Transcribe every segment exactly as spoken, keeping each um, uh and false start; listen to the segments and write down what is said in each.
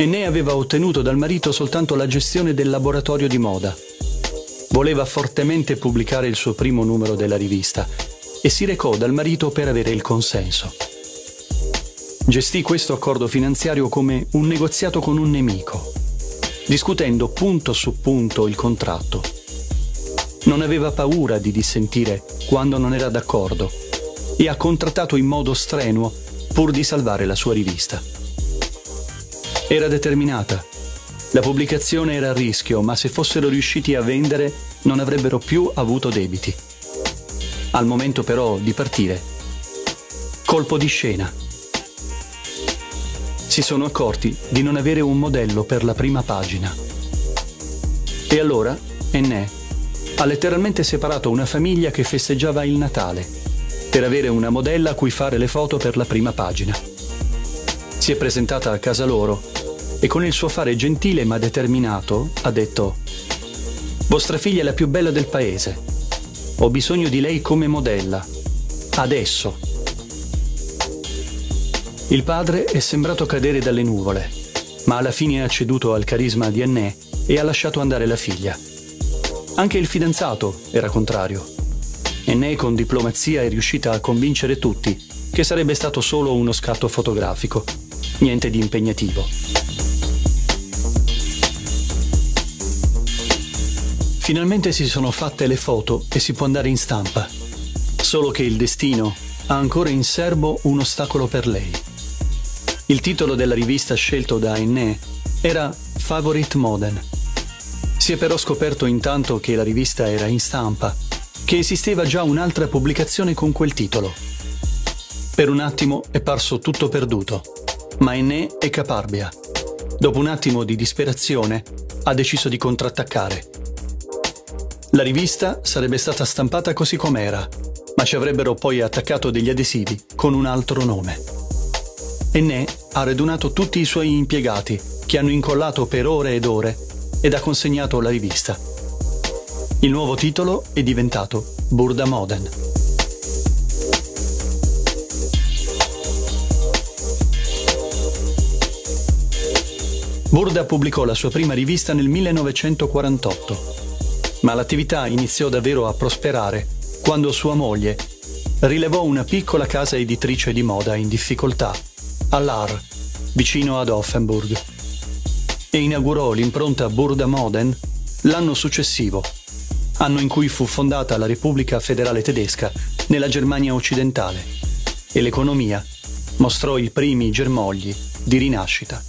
Enné aveva ottenuto dal marito soltanto la gestione del laboratorio di moda. Voleva fortemente pubblicare il suo primo numero della rivista e si recò dal marito per avere il consenso. Gestì questo accordo finanziario come un negoziato con un nemico, discutendo punto su punto il contratto. Non aveva paura di dissentire quando non era d'accordo e ha contrattato in modo strenuo pur di salvare la sua rivista. Era determinata. La pubblicazione era a rischio, ma se fossero riusciti a vendere non avrebbero più avuto debiti. Al momento però di partire, colpo di scena. Si sono accorti di non avere un modello per la prima pagina. E allora Enné ha letteralmente separato una famiglia che festeggiava il Natale per avere una modella a cui fare le foto per la prima pagina. Si è presentata a casa loro e con il suo fare gentile ma determinato ha detto: «Vostra figlia è la più bella del paese. Ho bisogno di lei come modella. Adesso». Il padre è sembrato cadere dalle nuvole, ma alla fine ha ceduto al carisma di Enné e ha lasciato andare la figlia. Anche il fidanzato era contrario. Enné con diplomazia è riuscita a convincere tutti che sarebbe stato solo uno scatto fotografico, niente di impegnativo. Finalmente si sono fatte le foto e si può andare in stampa. Solo che il destino ha ancora in serbo un ostacolo per lei. Il titolo della rivista scelto da Enné era Favorite Modern. Si è però scoperto intanto che la rivista era in stampa, che esisteva già un'altra pubblicazione con quel titolo. Per un attimo è parso tutto perduto, ma Enné è caparbia. Dopo un attimo di disperazione ha deciso di contrattaccare. La rivista sarebbe stata stampata così com'era, ma ci avrebbero poi attaccato degli adesivi con un altro nome. Enné ha radunato tutti i suoi impiegati, che hanno incollato per ore ed ore, ed ha consegnato la rivista. Il nuovo titolo è diventato Burda Modern. Burda pubblicò la sua prima rivista nel millenovecentoquarantotto, ma l'attività iniziò davvero a prosperare quando sua moglie rilevò una piccola casa editrice di moda in difficoltà a Lahr, vicino ad Offenburg, e inaugurò l'impronta Burda Modern l'anno successivo, anno in cui fu fondata la Repubblica Federale Tedesca nella Germania occidentale, e l'economia mostrò i primi germogli di rinascita.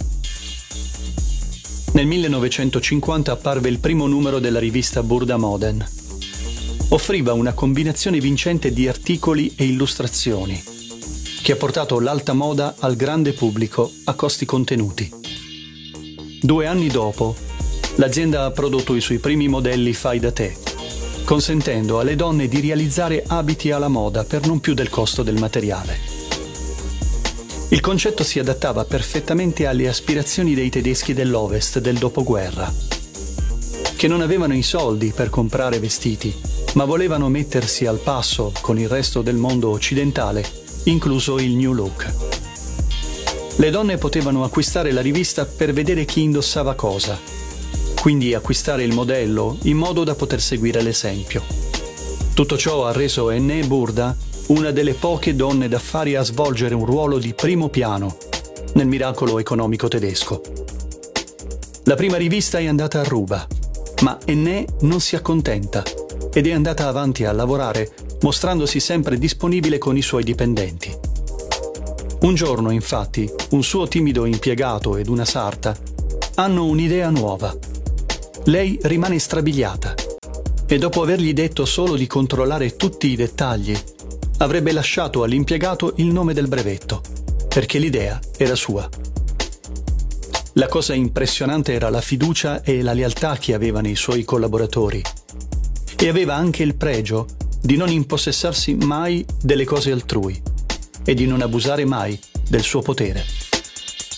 Nel millenovecentocinquanta apparve il primo numero della rivista Burda Modern. Offriva una combinazione vincente di articoli e illustrazioni, che ha portato l'alta moda al grande pubblico a costi contenuti. Due anni dopo, l'azienda ha prodotto i suoi primi modelli fai da te, consentendo alle donne di realizzare abiti alla moda per non più del costo del materiale. Il concetto si adattava perfettamente alle aspirazioni dei tedeschi dell'Ovest del dopoguerra, che non avevano i soldi per comprare vestiti, ma volevano mettersi al passo con il resto del mondo occidentale, incluso il New Look. Le donne potevano acquistare la rivista per vedere chi indossava cosa, quindi acquistare il modello in modo da poter seguire l'esempio. Tutto ciò ha reso Enné Burda una delle poche donne d'affari a svolgere un ruolo di primo piano nel miracolo economico tedesco. La prima rivista è andata a ruba, ma Enné non si accontenta ed è andata avanti a lavorare, mostrandosi sempre disponibile con i suoi dipendenti. Un giorno, infatti, un suo timido impiegato ed una sarta hanno un'idea nuova. Lei rimane strabiliata e dopo avergli detto solo di controllare tutti i dettagli, avrebbe lasciato all'impiegato il nome del brevetto, perché l'idea era sua. La cosa impressionante era la fiducia e la lealtà che aveva nei suoi collaboratori, e aveva anche il pregio di non impossessarsi mai delle cose altrui e di non abusare mai del suo potere.